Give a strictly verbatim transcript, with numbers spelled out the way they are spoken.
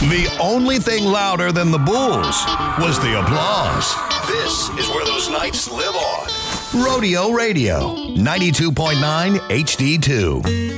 The only thing louder than the Bulls was the applause. This is where those nights live on. Rodeo Radio, ninety-two point nine H D two.